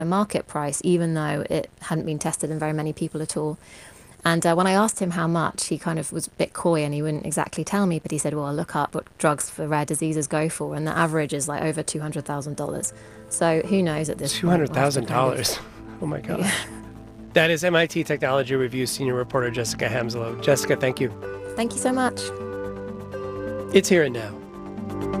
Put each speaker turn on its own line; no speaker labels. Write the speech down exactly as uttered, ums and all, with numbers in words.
a market price, even though it hadn't been tested in very many people at all. And uh, when I asked him how much, he kind of was a bit coy and he wouldn't exactly tell me, but he said, well, I'll look up what drugs for rare diseases go for, and the average is like over two hundred thousand dollars. So who knows at this
two hundred thousand dollars. Oh my gosh. Yeah. That is M I T Technology Review senior reporter Jessica Hamslow. Jessica, thank you.
Thank you so much.
It's Here and Now.